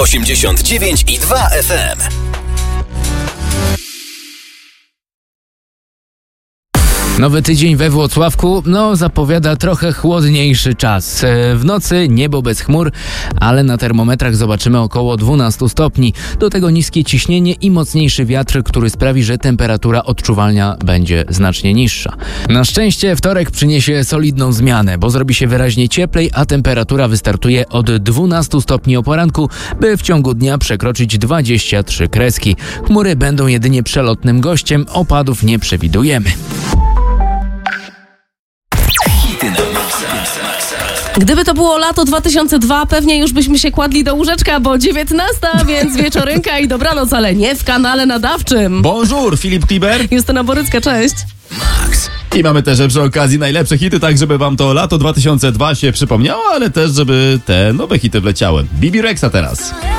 89,2 FM. Nowy tydzień we Włocławku, zapowiada trochę chłodniejszy czas. W nocy niebo bez chmur, ale na termometrach zobaczymy około 12 stopni. Do tego niskie ciśnienie i mocniejszy wiatr, który sprawi, że temperatura odczuwalna będzie znacznie niższa. Na szczęście wtorek przyniesie solidną zmianę, bo zrobi się wyraźnie cieplej, a temperatura wystartuje od 12 stopni o poranku, by w ciągu dnia przekroczyć 23 kreski. Chmury będą jedynie przelotnym gościem, opadów nie przewidujemy. Gdyby to było lato 2002, pewnie już byśmy się kładli do łóżeczka, bo 19, więc wieczorynka i dobranoc, ale nie w kanale nadawczym. Bonjour, Filip Kliber. Justyna Borycka, cześć. I mamy też przy okazji najlepsze hity, tak żeby wam to lato 2002 się przypomniało, ale też żeby te nowe hity wleciały. Bibi Rexa teraz.